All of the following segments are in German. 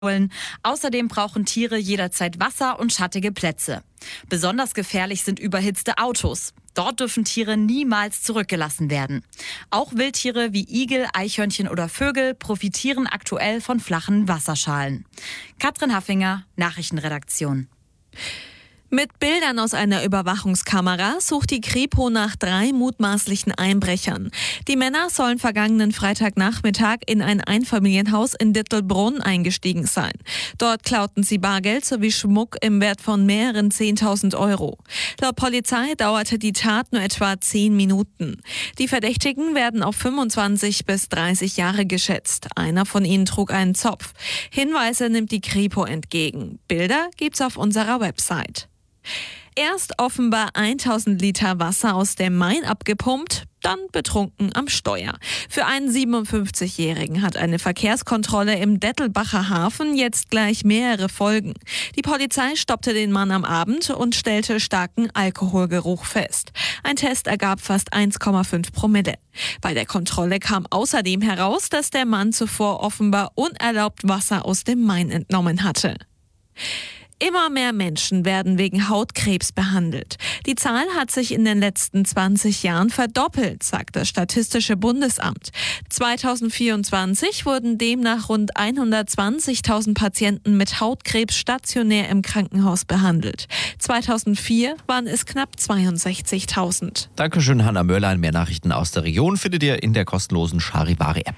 holen. Außerdem brauchen Tiere jederzeit Wasser und schattige Plätze. Besonders gefährlich sind überhitzte Autos. Dort dürfen Tiere niemals zurückgelassen werden. Auch Wildtiere wie Igel, Eichhörnchen oder Vögel profitieren aktuell von flachen Wasserschalen. Katrin Haffinger, Nachrichtenredaktion. Mit Bildern aus einer Überwachungskamera sucht die Kripo nach 3 mutmaßlichen Einbrechern. Die Männer sollen vergangenen Freitagnachmittag in ein Einfamilienhaus in Dittelbrunn eingestiegen sein. Dort klauten sie Bargeld sowie Schmuck im Wert von mehreren 10.000 Euro. Laut Polizei dauerte die Tat nur etwa 10 Minuten. Die Verdächtigen werden auf 25 bis 30 Jahre geschätzt. Einer von ihnen trug einen Zopf. Hinweise nimmt die Kripo entgegen. Bilder gibt's auf unserer Website. Erst offenbar 1000 Liter Wasser aus dem Main abgepumpt, dann betrunken am Steuer. Für einen 57-Jährigen hat eine Verkehrskontrolle im Dettelbacher Hafen jetzt gleich mehrere Folgen. Die Polizei stoppte den Mann am Abend und stellte starken Alkoholgeruch fest. Ein Test ergab fast 1,5 Promille. Bei der Kontrolle kam außerdem heraus, dass der Mann zuvor offenbar unerlaubt Wasser aus dem Main entnommen hatte. Immer mehr Menschen werden wegen Hautkrebs behandelt. Die Zahl hat sich in den letzten 20 Jahren verdoppelt, sagt das Statistische Bundesamt. 2024 wurden demnach rund 120.000 Patienten mit Hautkrebs stationär im Krankenhaus behandelt. 2004 waren es knapp 62.000. Dankeschön, Hanna Mörlein. Mehr Nachrichten aus der Region findet ihr in der kostenlosen Charivari-App.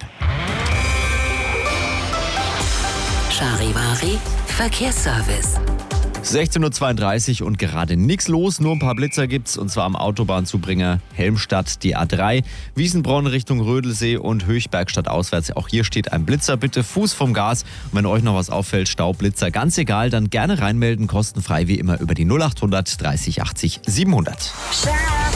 Charivari Verkehrsservice. 16.32 Uhr und gerade nichts los, nur ein paar Blitzer gibt's, und zwar am Autobahnzubringer Helmstadt, die A3, Wiesenbronn Richtung Rödelsee und Höchbergstadt auswärts. Auch hier steht ein Blitzer, bitte Fuß vom Gas. Und wenn euch noch was auffällt, Staublitzer, ganz egal, dann gerne reinmelden, kostenfrei wie immer über die 0800 30 80 700.